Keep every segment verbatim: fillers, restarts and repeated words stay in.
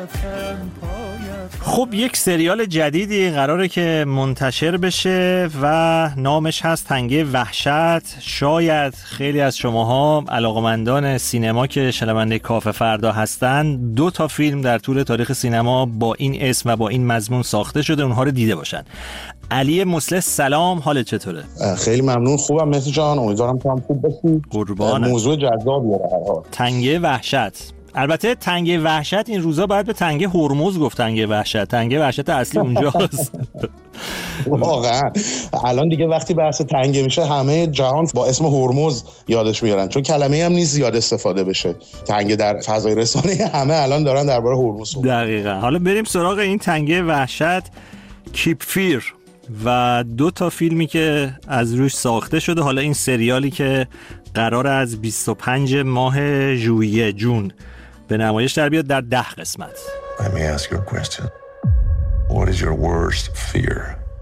خب یک سریال جدیدی قراره که منتشر بشه و نامش هست تنگه وحشت. شاید خیلی از شماها علاقمندان سینما که شنونده کافه فردا هستن دو تا فیلم در طول تاریخ سینما با این اسم و با این مضمون ساخته شده اونها رو دیده باشن. علی مصلح سلام، حالت چطوره؟ خیلی ممنون، خوبم مهدی جان، امیدوارم تو هم خوب باشی. قربانت. موضوع جذابیه هر حال. تنگه وحشت. البته تنگه وحشت این روزا باید به تنگه هرمز گفت. تنگه وحشت تنگه وحشت اصلی اونجاست. واقعا الان دیگه وقتی بحث تنگه میشه همه جهان با اسم هرمز یادش میارن، چون کلمه هم نیست زیاد استفاده بشه. تنگه در فضای رسانه همه الان دارن درباره هرمز صحبت. دقیقاً. حالا بریم سراغ این تنگه وحشت. کیپ فیر و دو تا فیلمی که از روش ساخته شده. حالا این سریالی که قرار از بیست و پنجم ماه ژوئیه جون به نمایش در بیاد در ده قسمت. Let me ask you a question. What is your worst fear?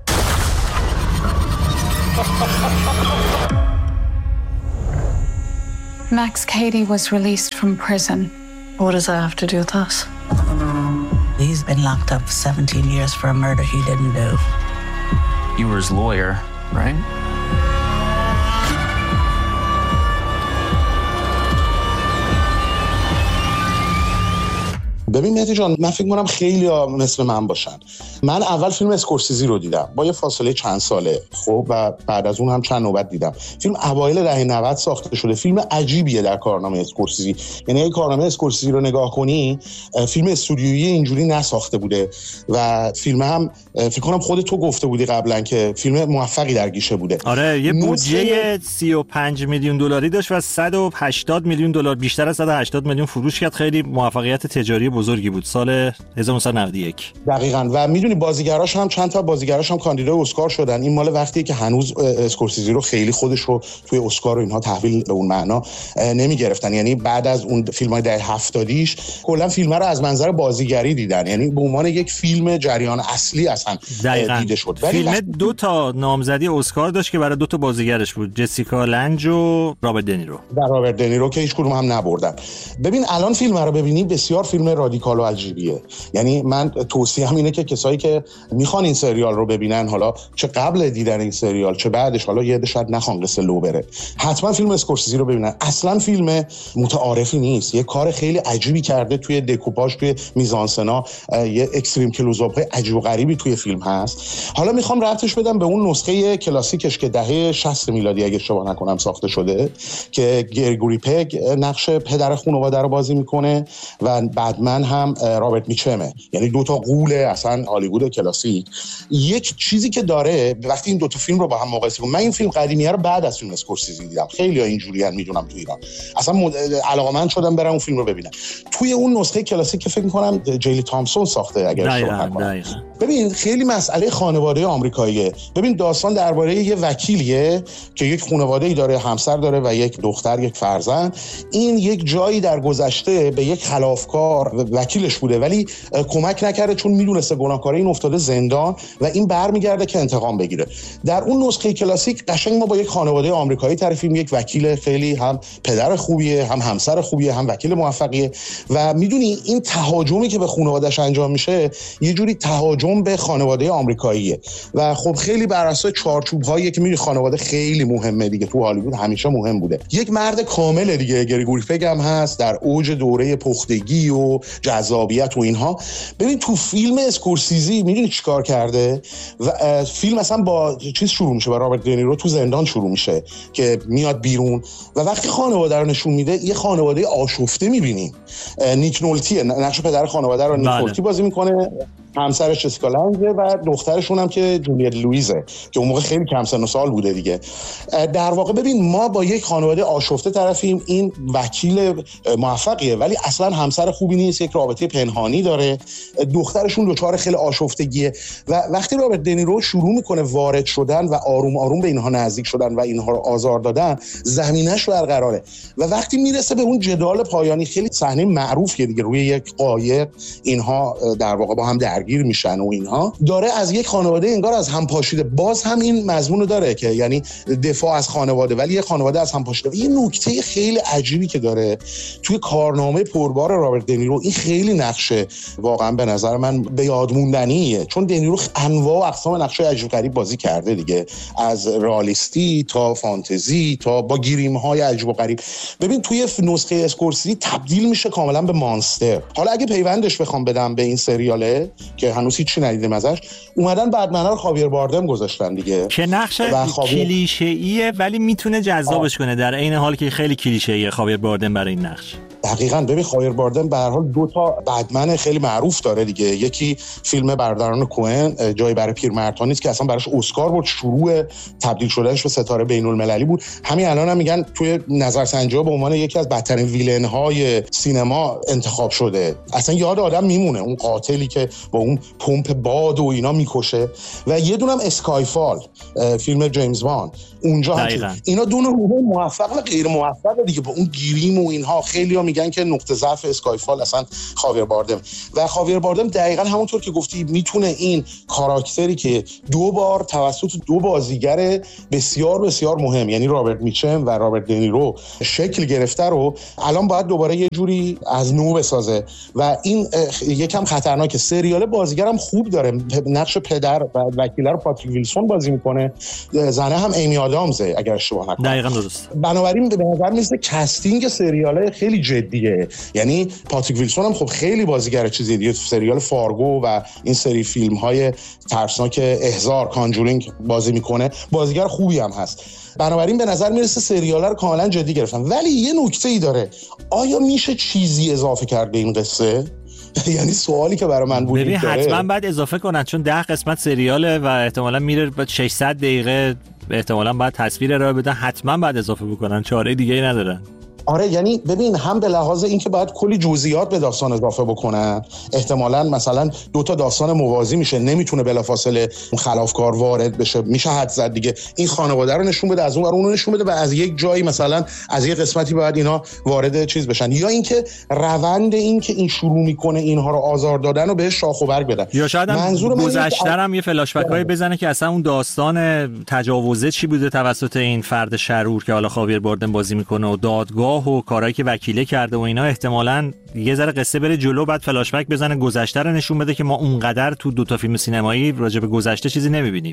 Max Cady was released from prison. What does that have to do with us? He's been locked up for seventeen years for a murder he didn't do. You were his lawyer, right? ببین مهدی جان، من فکر می‌کنم خیلی ها مثل من باشن. من اول فیلم اسکورسیزی رو دیدم با یه فاصله چند ساله، خب، و بعد از اون هم چند نوبت دیدم. فیلم اوایل دهه نود ساخته شده. فیلم عجیبیه در کارنامه اسکورسیزی. یعنی اگه کارنامه اسکورسیزی رو نگاه کنی، فیلم استودیویی اینجوری نساخته بوده و فیلم هم فکر کنم خودت تو گفته بودی قبلا که فیلم موفقی در گیشه بوده. آره، یه بودجه سی و پنج میلیون دلاری داشت و صد و هشتاد میلیون دلار، بیشتر از صد و هشتاد میلیون فروش کرد. خیلی موفقیت تجاری بزرگی بود سال هزار و نهصد و نود و یک. دقیقاً. و میدونی بازیگراش هم چند تا بازیگراش هم کاندیدای اسکار شدن. این مال وقتی که هنوز اسکورسیزی رو خیلی خودش رو توی اسکار و اینها تحویل به اون معنا نمیگرفتن. یعنی بعد از اون فیلم‌های دهه هفتادیش کلا فیلم رو از منظر بازیگری دیدن، یعنی به عنوان یک فیلم جریان اصلی اصلا دیده شد. فیلم وقت... دو تا نامزدی اسکار داشت که برای دو تا بازیگرش بود، جسیکا لنج و رابرت دنیرو. در رابرت دنیرو که هیچ کدوم هم نبردن. ببین الان فیلم رو ببینی بسیار فیلم رادیکال و عجیبیه. یعنی من توصیه‌ام اینه که کسایی که میخوان این سریال رو ببینن، حالا چه قبل دیدن این سریال چه بعدش، حالا یه عده شاید نخوان قصه لو بره، حتما فیلم اسکورسیزی رو ببینن. اصلا فیلم متعارفی نیست، یه کار خیلی عجیبی کرده توی دکوپاژ، توی میزانسنا، یه اکستریم کلوزآپ غریب و غریبی توی فیلم هست. حالا میخوام ربطش بدم به اون نسخه کلاسیکش که دهه شصت میلادی اگه اشتباه نکنم ساخته شده، که گریگوری پگ نقش پدر خانواده رو بازی میکنه و بعدمن هم رابرت میچمه. یعنی دو تا غول اصلا هالیوود کلاسیک. یک چیزی که داره، وقتی این دو تا فیلم رو با هم مقایسه کنم، من این فیلم قدیمیه رو بعد از فیلم اسکورسیزی دیدم. خیلی‌ها اینجوریان میدونم تو ایران، اصلا مد... علاقه‌مند شدم برم اون فیلم رو ببینم. توی اون نسخه کلاسیک که فکر می‌کنم جیلی تامسون ساخته اگر اشتباه نکنم. ببین خیلی مسئله خانواده آمریکاییه. ببین داستان درباره یه وکیلیه که یک خانواده‌ای داره، همسر داره و یک دختر، یک فرزند. این یک جایی در گذشته به یک خلافکار وکیلش بوده ولی کمک نکرده چون میدونسته گناهکاره، این افتاده زندان و این برمیگرده که انتقام بگیره. در اون نسخه کلاسیک قشنگ ما با یک خانواده آمریکایی طرفیم، یک وکیل خیلی هم پدر خوبیه، هم همسر خوبیه، هم وکیل موفقیه و میدونی این تهاجمی که به خانواده‌اش انجام میشه یه جوری تهاجم به خانواده آمریکاییه و خب خیلی بر اساس چارچوب‌هایی که میدونی خانواده خیلی مهمه دیگه، تو هالیوود همیشه مهم بوده. یک مرد کامل دیگه، گریگوری پگ هم هست در اوج دوره پختگی و جذابیت و اینها. ببین تو فیلم اسکورسیزی میدونی چیکار کرده؟ و فیلم اصلا با چیز شروع میشه، با رابرت دنیرو تو زندان شروع میشه که میاد بیرون و وقتی خانواده رو نشون میده یه خانواده آشفته میبینیم. نیک نولتی نقش پدر خانواده رو نیک نولتی بازی میکنه، همسرش جسیکا لنج و دخترشون هم که جولیت لوئیزه که اون موقع خیلی کم سن و سال بوده دیگه. در واقع ببین ما با یک خانواده آشفته طرفیم. این وکیل موفقیه ولی اصلا همسر خوبی نیست، یک رابطه پنهانی داره، دخترشون دوچار خیلی آشفتگیه و وقتی رابرت دنیرو شروع میکنه وارد شدن و آروم آروم به اینها نزدیک شدن و اینها رو آزار دادن، زمینش برقراره و وقتی میرسه به اون جدال پایانی، خیلی صحنه معروفیه دیگه، روی یک قایق اینها در واقع با هم در درگیر میشن و اینها، داره از یک خانواده انگار از هم پاشیده. باز هم این مضمون رو داره که یعنی دفاع از خانواده، ولی یه خانواده از هم پاشیده. یه نکته خیلی عجیبی که داره توی کارنامه پربار رابرت دنیرو، این خیلی نقشه واقعا به نظر من به یاد موندنیه، چون دنیرو انواع و اقسام نقشه عجیب غریب بازی کرده دیگه، از رالیستی تا فانتزی تا با گریم‌های عجیب و غریب. ببین توی نسخه اسکورسیزی تبدیل میشه کاملا به مانستر. حالا اگه پیوندش بخوام بدم به این سریاله که هنوز هیچی ندیدیم ازش، اومدن بتمن رو خاویر باردم گذاشتن دیگه که نقش خاویر... کلیشه‌ایه ولی میتونه جذابش کنه، در عین حال که خیلی کلیشه‌ایه خاویر باردم برای این نقش. دقیقاً. ببین خاویر باردم به هر حال دو تا بتمن خیلی معروف داره دیگه. یکی فیلم برادران کوئن جای برای پیرمردها نیست که اصلا براش اسکار بود، شروع تبدیل شدنش به ستاره بین‌المللی بود. همین الان هم میگن توی نظرسنجی‌ها به عنوان یکی از بدترین ویلن‌های سینما انتخاب شده. اصلا یاد آدم میمونه اون قاتلی که با اون پمپ باد و اینا میکشه. و یه دونم اسکایفال فیلم جیمز باند، اونجا هم اینا دو نوع موفق و غیر موفق دیگه با اون گریم و اینها. خیلی‌ها میگن که نقطه ضعف اسکایفال اصلا خاویر باردم و خاویر باردم دقیقاً همونطور که گفتی میتونه این کاراکتری که دو بار توسط دو بازیگر بسیار بسیار مهم یعنی رابرت میچم و رابرت دنیرو شکل گرفته رو الان باید دوباره یه جوری از نو بسازه و این یکم خطرناکه. سریال بازیگرم خوب داره، نقش پدر و وکیل رو پاتریک ویلسون بازی میکنه، زنه هم ایمی آدامزه اگر اشتباه نکنم. دقیقاً درست. بنابراین به نظر میاد کاستینگ سریال خیلی جدیه، یعنی پاتریک ویلسون هم خب خیلی بازیگر چیزی دیگه، تو سریال فارگو و این سری فیلم های ترسناک احضار کانجورینگ بازی میکنه، بازیگر خوبی هم هست. بنابراین به نظر میرسه سریال رو کاملا جدی گرفتن. ولی یه نکته‌ای داره، آیا میشه چیزی اضافه کرد به این قصه؟ یعنی سوالی که برای من بود. ببین حتما باید اضافه کنن چون ده قسمت سریاله و احتمالاً میره با ششصد دقیقه، احتمالاً باید تصویر ارائه بدن، حتما باید اضافه بکنن، چاره دیگه ای ندارن. آره یعنی ببین هم به لحاظ اینکه باید کلی جزئیات به داستان اضافه بکنن، احتمالاً مثلا دو تا داستان موازی میشه، نمیتونه بلافاصله خلافکار وارد بشه، میشه حد زد دیگه این خانواده رو نشون بده، از اون ور اون رو نشون بده و از یک جایی مثلا از یک قسمتی باید اینا وارد چیز بشن، یا اینکه روند این که این شروع میکنه اینها رو آزار دادن رو بهش شاخ و برگ بدن. یا شاید منظور گذشته هم یه فلاش بک های بزنه که اصلا اون داستان تجاوزه چی بوده توسط این فرد شرور که حالا خاویر باردم بازی میکنه و دادگاه و کارهایی که وکیله کرده و اینا، احتمالاً یه ذره قصه بره جلو، بعد فلاش بک بزنه گذشته رو نشون بده که ما اونقدر تو دو تا فیلم سینمایی راجع به گذشته چیزی نمیبینیم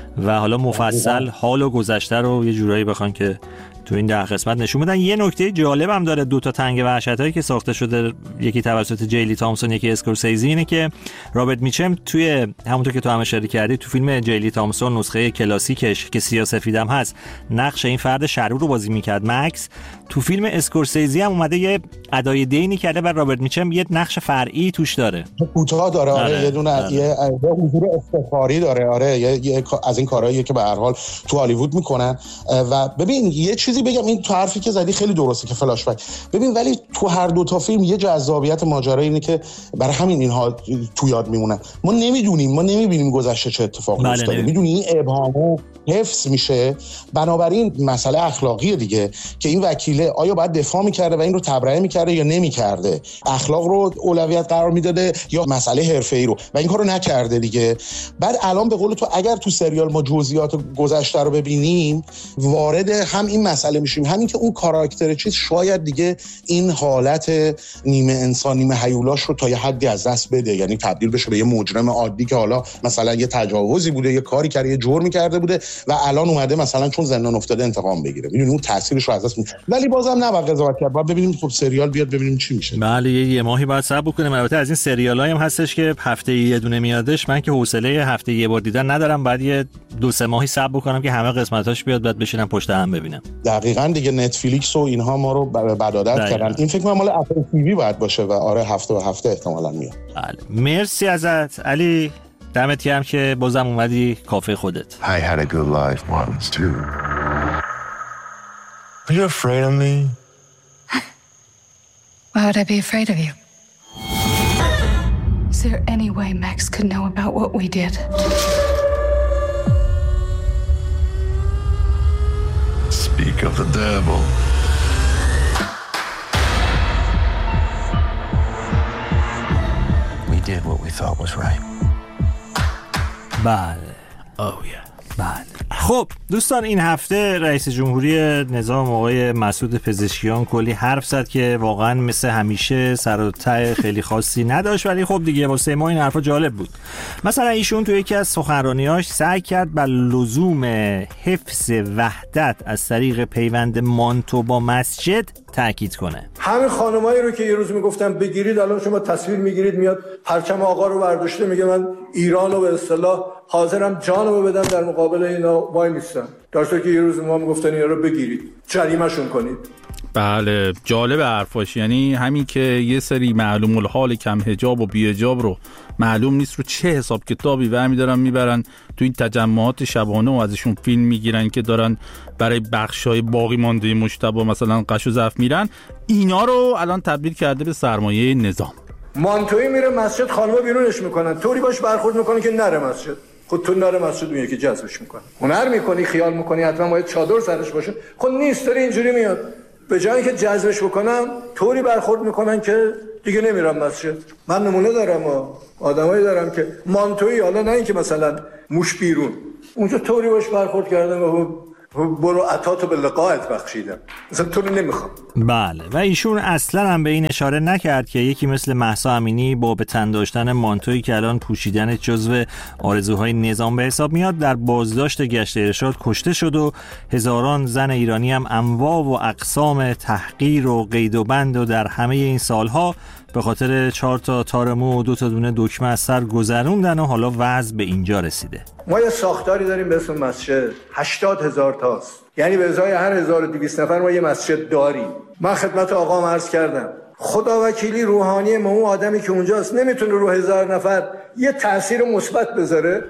و حالا مفصل حال و گذشته رو یه جورایی بخوان که تو این ده قسمت نشون بدن. یه نکته جالب هم داره دو تا تنگ وحشتایی که ساخته شده، یکی توسط جیلی تامسون یکی اسکورسیزی، اینه که رابرت میچم توی همونطور که تو هم اشاره کردی تو فیلم جیلی تامسون نسخه کلاسیکش که سیاه‌سفیدم هست نقش این فرد شرور رو بازی میکرد مکس، تو فیلم اسکورسیزی هم اومده یه ادای دینی کرده و رابرت میچم یه نقش فرعی توش داره، کوتاه داره. آره, آره. یه دونه آره. یه حضور افتخاری داره. آره یه, یه از این کارهاییه که به هر حال تو هالیوود میکنن. و ببین یه چیزی بگم، این تو حرفی که زدی خیلی درسته که فلاش بک، ببین ولی تو هر دو تا فیلم یه جذابیت ماجرا اینه که برای همین اینها تو یاد میمونن. ما نمیدونیم، ما نمیبینیم گذشته چه اتفاقی افتاده، میدونی این ابهامو حفظ میشه. بنابراین مسئله اخلاقی دیگه که این وکیله آیا باید دفاع میکرده و این رو تبرئه میکرده یا نمیکرده، اخلاق رو اولویت قرار میداده یا مسئله حرفه‌ای رو، و این کارو نکرده دیگه. بعد الان به قول تو اگر تو سریال ما جزئیات گذشته رو ببینیم، وارد هم این مسئله میشیم، همین که اون کاراکتر چیز شاید دیگه این حالت نیمه انسان نیمه هیولاش رو تا یه حدی از دست بده، یعنی تبدیل بشه به یه مجرم عادی که حالا مثلا یه تجاوزی بوده، یه کاری کرده، یه جرمی کرده بوده و الان اومده مثلا چون زندان افتاده انتقام بگیره. میدونی اون تاثیرش رو از دست میده. ولی بازم نباید قضاوت کرد، باید ببینیم خب سریال بیاد ببینیم چی میشه. بله یه, یه ماهی بعد صبر بکنیم. البته از این سریالایی هم هستش که هفته یه دونه میادش، من که حوصله هفته یه بار دیدن ندارم، بعد یه دو سه ماهی صبر بکنم که همه قسمتاش بیاد بعد بشینم پشت هم ببینم. دقیقاً دیگه نتفلیکس و اینها ما رو بدعادت کردن. این فکر کنم مال اپل تی وی باید باشه و آره هفته به هفته احتمالاً میاد. بله مرسی ازت علی، دمت گرم که بازم اومدی کافه خودت. I had a good life once too. Are you afraid of me? Why would I be afraid of you? Is there any way Max could know about what we did? Speak of the devil. We did what we thought was right. بله. اوه بله. خب دوستان، این هفته رئیس جمهوری نظام آقای مسعود پزشکیان کلی حرف زد که واقعا مثل همیشه سر و ته خیلی خاصی نداشت، ولی خب دیگه واسه ما این حرفا جالب بود. مثلا ایشون تو یکی از سخنرانی‌هاش سعی کرد بر لزوم حفظ وحدت از طریق پیوند مانتو با مسجد تاکید کنه. همین خانمایی رو که یه روز میگفتن بگیرید، الان شما تصویر میگیرید میاد پرچم آقا رو برداشته میگه من ایرانو به اصطلاح حاضرم جانو بدم در مقابل اینا وای میستم، در صورتی که یه روز ما میگفتن اینا رو بگیرید جریمه‌شون کنید. بله، جالب حرفاش. یعنی همین که یه سری معلوم الحال کم حجاب و بی حجاب رو معلوم نیست رو چه حساب کتابی برمی‌دارن میبرن تو این تجمعات شبانه و ازشون فیلم میگیرن که دارن برای بخشای باقی مانده مجتبی مثلا قش و ظرف میرن، اینا رو الان تبدیل کرده به سرمایه نظام. مانتویی میره مسجد، خانم‌ها بیرونش میکنن، طوری باش برخورد میکنن که نره مسجد. خود تو نره مسجد اون یکی جذبش میکنه. هنر میکنی، خیال میکنی حتما باید چادر سرش باشه، خب نیست، داره اینجوری میاد. به جایی که جذبش بکنم طوری برخورد میکنن که دیگه نمیرم مسجد. من نمونه دارم و آدمایی دارم که مانتویی، حالا نه اینکه مثلا موش بیرون، اونجا طوری باش برخورد کردن و برو عطاتو به لقایت بخشیدم، مثلا تو رو نمیخوام. بله، و ایشون اصلا هم به این اشاره نکرد که یکی مثل مهسا امینی با به تن داشتن مانتویی که الان پوشیدن جزو آرزوهای نظام به حساب میاد در بازداشت گشت ارشاد کشته شد و هزاران زن ایرانی هم انواع و اقسام تحقیر و قید و بند و در همه این سالها به خاطر چهار تا تار مو و دو تا دونه دکمه از سر گذروندن و حالا وضع به اینجا رسیده. ما یه ساختاری داریم به اسم مسجد، هشتاد هزار تاست، یعنی به ازای هر هزار و دویست نفر ما یه مسجد داریم. من خدمت آقام عرض کردم خدا وکیلی روحانی ما اون آدمی که اونجاست نمیتونه رو هزار نفر یه تأثیر مثبت بذاره.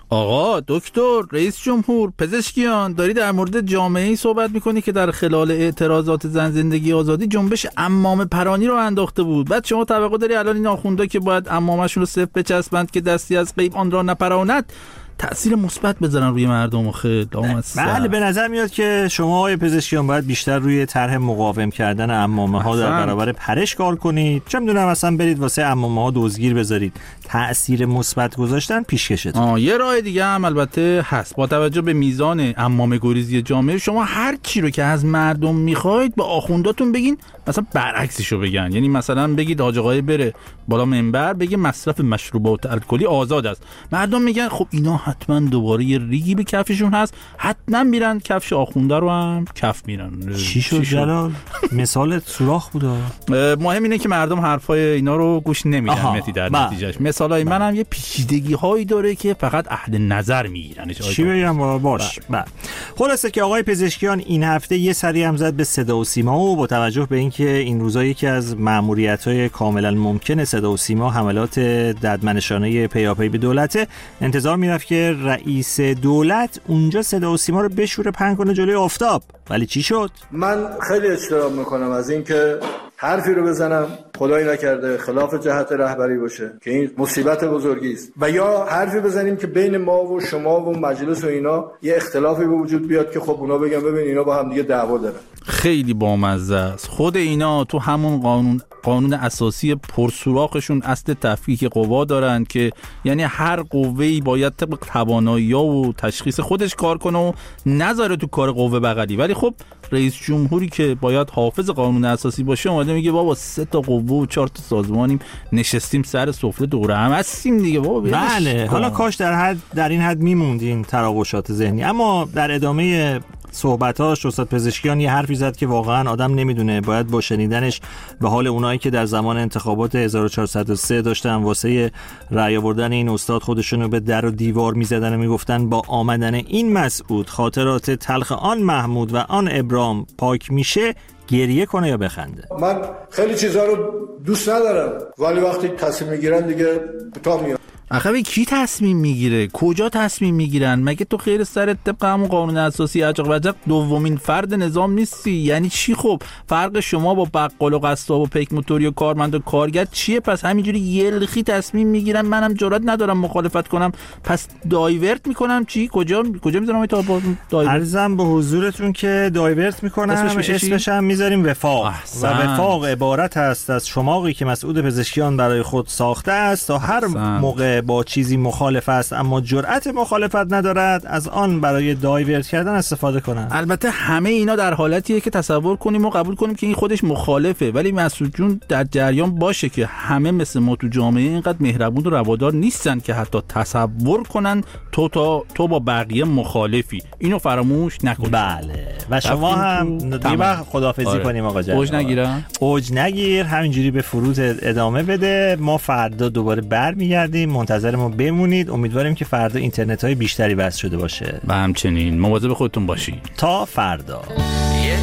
آقا دکتر، رئیس جمهور، پزشکیان، داری در مورد جامعه‌ای صحبت میکنی که در خلال اعتراضات زن زندگی آزادی جنبش عمامه پرانی رو انداخته بود. بعد شما توقع داری الان این آخوندا که باید عمامشون رو صفر بچسبند که دستی از غیب آن را نپراند تأثیر مثبت بزنن روی مردم؟ خیلی بله، به نظر میاد که شما آقای پزشکیان باید بیشتر روی طرح مقاوم کردن عمامه ها در برابر پرش کار کنید. چه میدونم اصلا برید واسه عمامه ها دزدگیر بذارید، تأثیر مثبت گذاشتن پیشکشتون. آه یه راه دیگه هم البته هست. با توجه به میزان عمامه گریزی جامعه، شما هر چی رو که از مردم میخواید با آخونداتون بگین مثلا برعکسشو بگن. یعنی مثلا بگید حاج آقای بره بالا منبر بگه مصرف مشروبات الکلی آزاد است، مردم میگن خب اینا حتما دوباره یه ریگی به کفششون هست، حتما میرن کفش آخونده رو هم کف میرن. چی شد جلال؟ مثالت سوراخ بود. مهم اینه که مردم حرفای اینا رو گوش نمیدن متی در نتیجهش. مثالای منم یه پیچیدگی هایی داره که فقط اهل نظر میگیرنش. چی بگم باش. بله. خلاصه که آقای پزشکیان این هفته یه سری هم زد به صدا و سیما و با توجه به اینکه این روزا یکی از مأموریت‌های کاملا ممکنه صدا و سیما حملات ددمنشانه پیاپی به دولت، انتظار میرفت که رئیس دولت اونجا صدا و سیما رو بشوره پهن کنه جلوی آفتاب. ولی چی شد؟ من خیلی اجتناب میکنم از اینکه حرفی رو بزنم خدایی نکرده خلاف جهت رهبری باشه که این مصیبت بزرگی است، و یا حرفی بزنیم که بین ما و شما و مجلس و اینا یه اختلافی به وجود بیاد که خب اونا بگن ببین اینا با هم دیگه دعوا دارن. خیلی بامزه است. خود اینا تو همون قانون قانون اساسی پرسوراخشون اصل تفکیک قوا دارن که یعنی هر قوه‌ای باید طبق توانایی‌ها و تشخیص خودش کار کنه و نذاره تو کار قوه بغلی. ولی خب رئیس جمهوری که باید حافظ قانون اساسی باشه اومده میگه بابا سه تا قوه و چهار تا سازمانیم نشستیم سر سفره دوره هم هستیم دیگه بابا. بله، حالا کاش در حد در این حد میموندین تراوشات ذهنی. اما در ادامه صحبتاش استاد پزشکیان یه حرفی زد که واقعا آدم نمیدونه باید با شنیدنش به حال اونایی که در زمان انتخابات هزار و چهارصد و سه داشتن واسه رأی آوردن این استاد خودشونو به در و دیوار میزدن و میگفتن با آمدن این مسعود خاطرات تلخ آن محمود و آن ابرام پاک میشه، گریه کنه یا بخنده. من خیلی چیزا رو دوست ندارم ولی وقتی تصمیم میگیرن دیگه تا میاد. آخه کی تصمیم میگیره؟ کجا تصمیم میگیرن؟ مگه تو خیر سر طبق همون قانون اساسی عجق و عجق دومین فرد نظام نیستی؟ یعنی چی؟ خب فرق شما با بقال و قصاب و پیک موتوری و کارمند و کارگر چیه؟ پس همینجوری یلخی تصمیم میگیرن، منم جرئت ندارم مخالفت کنم، پس دایورت میکنم. چی؟ کجا کجا میذارم تا دایورت؟ عرضم به حضورتون که دایورت میکنم، اسمش, اسمش هم میذاریم وفاق. احسن. و وفاق عبارت است از شماقی که مسعود پزشکیان برای خود ساخته است تا هر احسن. موقع که با چیزی مخالف است اما جرأت مخالفت ندارد از آن برای دایورت کردن استفاده کنند. البته همه اینا در حالتیه که تصور کنیم و قبول کنیم که این خودش مخالفه، ولی مسعود جون در جریان باشه که همه مثل ما تو جامعه اینقدر مهربون و روادار نیستن که حتی تصور کنن تو تا تو با بقیه مخالفی. اینو فراموش نکنید. بله و شما هم دیگه خداحافظی آره. کنیم آقا جان. اوج نگیرم. اوج نگیر، همینجوری به فروت ادامه بده. ما فردا دوباره برمیگردیم، منتظر ما بمونید. امیدواریم که فردا اینترنت‌های بیشتری بس شده باشه و همچنین مواظب خودتون باشید. تا فردا.